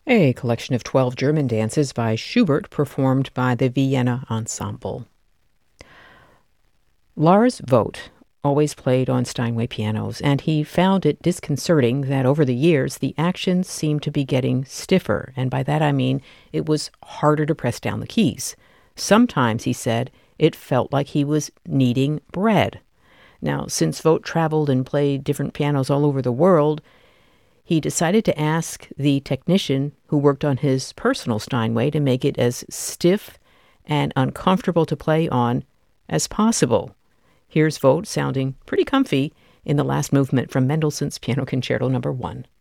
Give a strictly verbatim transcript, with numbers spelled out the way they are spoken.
A collection of twelve German dances by Schubert performed by the Vienna Ensemble. Lars Vogt always played on Steinway pianos, and he found it disconcerting that over the years the action seemed to be getting stiffer, and by that I mean it was harder to press down the keys. Sometimes, he said, it felt like he was kneading bread. Now, since Vogt traveled and played different pianos all over the world, he decided to ask the technician who worked on his personal Steinway to make it as stiff and uncomfortable to play on as possible. Here's Vogt sounding pretty comfy in the last movement from Mendelssohn's Piano Concerto Number One.